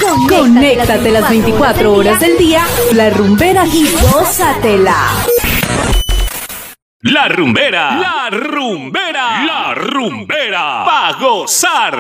Conéctate las 24 horas del día, La Rumbera y gózatela. La Rumbera, la Rumbera, la Rumbera, pa' gozar.